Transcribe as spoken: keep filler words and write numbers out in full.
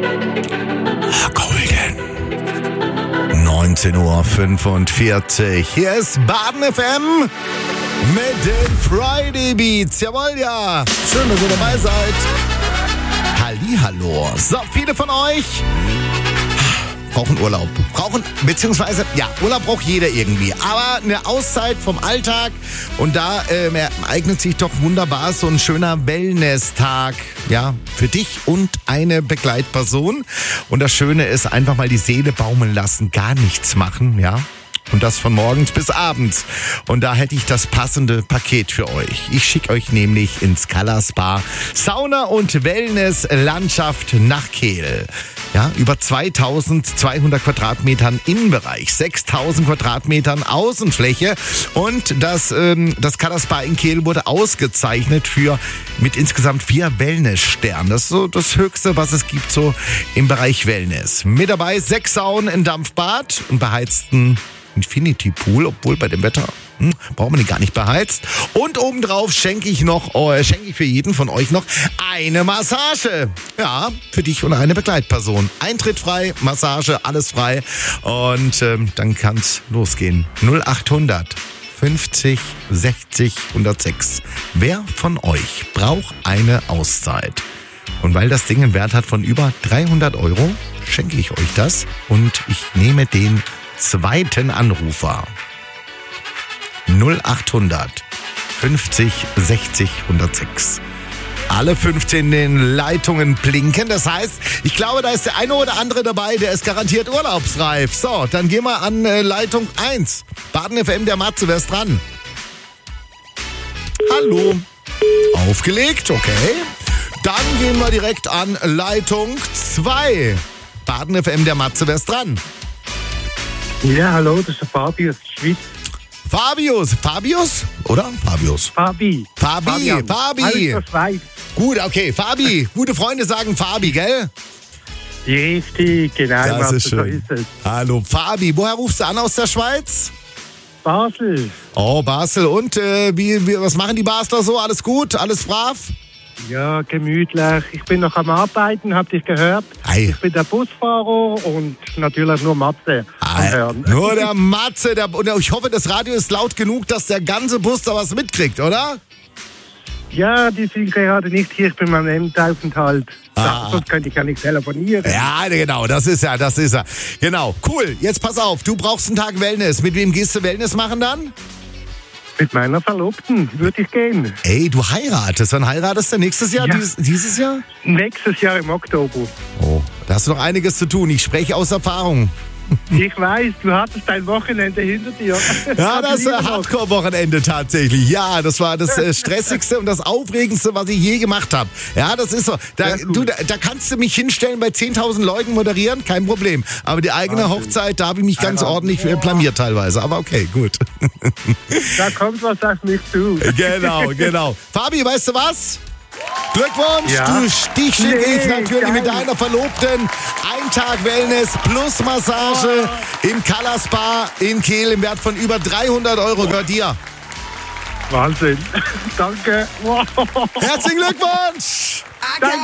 neunzehn Uhr fünfundvierzig. Hier ist Baden F M mit den Friday Beats. Jawohl, ja. Schön, dass ihr dabei seid. Hallihallo. So, viele von euch brauchen Urlaub. Brauchen, beziehungsweise, ja, Urlaub braucht jeder irgendwie. Aber eine Auszeit vom Alltag. Und da ähm, eignet sich doch wunderbar so ein schöner Wellness-Tag. Ja, für dich und eine Begleitperson. Und das Schöne ist, einfach mal die Seele baumeln lassen. Gar nichts machen, ja. Und das von morgens bis abends. Und da hätte ich das passende Paket für euch. Ich schicke euch nämlich ins Color Spa Sauna und Wellness Landschaft nach Kehl. Ja, über zweitausendzweihundert Quadratmetern Innenbereich, sechstausend Quadratmetern Außenfläche. Und das, ähm, das Color Spa in Kehl wurde ausgezeichnet für mit insgesamt vier Wellnesssternen. Das ist so das Höchste, was es gibt so im Bereich Wellness. Mit dabei sechs Saunen, ein Dampfbad und beheizten Infinity Pool, obwohl bei dem Wetter hm, braucht man den gar nicht beheizt. Und obendrauf schenke ich noch, äh, schenke ich für jeden von euch noch eine Massage. Ja, für dich und eine Begleitperson. Eintritt frei, Massage, alles frei. Und ähm, dann kann's losgehen. null achthundert fünfzig sechzig hundertsechs. Wer von euch braucht eine Auszeit? Und weil das Ding einen Wert hat von über dreihundert Euro, schenke ich euch das. Und ich nehme den zweiten Anrufer. null achthundert fünfzig sechzig hundertsechs. Alle fünfzehn Leitungen blinken. Das heißt, ich glaube, da ist der eine oder andere dabei, der ist garantiert urlaubsreif. So, dann gehen wir an äh, Leitung eins. Baden F M, der Matze, wer ist dran? Hallo. Aufgelegt, okay. Dann gehen wir direkt an Leitung zwei. Baden F M, der Matze, wer ist dran? Ja, hallo, das ist der Fabius, Schweiz. Fabius, Fabius? Oder? Fabius. Fabi. Fabi, Fabian. Fabi. Alles aus Schweiz. Gut, okay, Fabi. Gute Freunde sagen Fabi, gell? Richtig, genau. Das was ist so schön. ist es. Hallo, Fabi. Woher rufst du an aus der Schweiz? Basel. Oh, Basel. Und äh, wie, wie, was machen die Basler so? Alles gut? Alles brav? Ja, gemütlich. Ich bin noch am Arbeiten, habt ihr gehört? Ei. Ich bin der Busfahrer und natürlich nur Matze am Ei, Hören. nur der Matze. Der, und ich hoffe, das Radio ist laut genug, dass der ganze Bus da was mitkriegt, oder? Ja, die sind gerade nicht hier, ich bin beim Endaufenthalt. Ah. Sonst könnte ich ja nicht telefonieren. Ja, genau, das ist er, das ist er. Genau, cool. Jetzt pass auf, du brauchst einen Tag Wellness. Mit wem gehst du Wellness machen dann? Mit meiner Verlobten würde ich gehen. Ey, du heiratest. Wann heiratest du? Nächstes Jahr? Ja. Dies, dieses Jahr? Nächstes Jahr im Oktober. Oh, da hast du noch einiges zu tun. Ich spreche aus Erfahrung. Ich weiß, du hattest dein Wochenende hinter dir. Ja, das äh, Hardcore-Wochenende tatsächlich. Ja, das war das äh, stressigste und das aufregendste, was ich je gemacht habe. Ja, das ist so. Da, du, da, da kannst du mich hinstellen, bei zehntausend Leuten moderieren, kein Problem. Aber die eigene Wahnsinn. Hochzeit, da habe ich mich ganz Alter. ordentlich äh, blamiert teilweise. Aber okay, gut. Da kommt was auf mich zu. Genau, genau. Fabi, weißt du was? Glückwunsch, Ja. du dich schicke ich Nee, natürlich geil. mit deiner Verlobten. Ein Tag Wellness plus Massage im Color Spa in Kehl im Wert von über dreihundert Euro. Gehört dir. Wahnsinn. Danke. Wow. Herzlichen Glückwunsch! Danke.